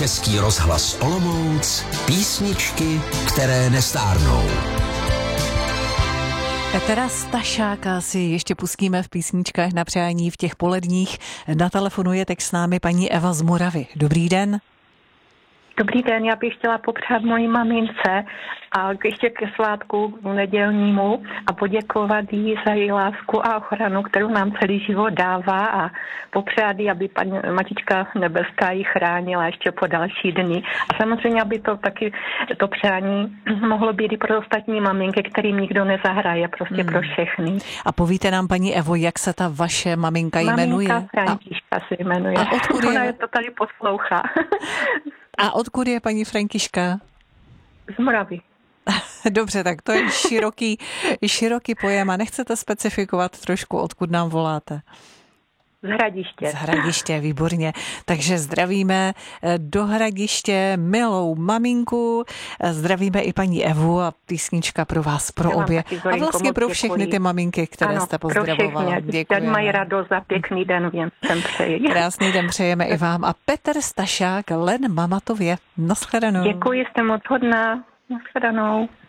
Český rozhlas Olomouc, písničky, které nestárnou. Petra Stašáka si ještě pustíme v písničkách na přání v těch poledních. Na telefonu je teď s námi paní Eva z Moravy. Dobrý den. Dobrý den, já bych chtěla popřát mojí mamince a ještě ke svátku nedělnímu a poděkovat jí za její lásku a ochranu, kterou nám celý život dává a popřát jí, aby paní Matička nebeská ji chránila ještě po další dny. A samozřejmě, aby to taky to přání mohlo být i pro ostatní maminky, kterým nikdo nezahraje, prostě pro všechny. A povíte nám, paní Evo, jak se ta vaše maminka jmenuje? Maminka Františka se jmenuje. A odkud je? Ona je to tady poslouchá. A odkud je paní Františka? Z Moravy. Dobře, tak to je široký pojem a nechcete specifikovat trošku, odkud nám voláte? Z Hradiště. Z Hradiště, výborně. Takže zdravíme do Hradiště milou maminku, zdravíme i paní Evu a písnička pro vás, pro obě. A vlastně pro všechny ty maminky, které jste pozdravovala. Děkuji. Mají radost za pěkný den, všem přeji. Krásný den přejeme i vám. A Petr Stašák, Len Mamatově. Nashledanou. Děkuji, jste moc hodná. Nashledanou.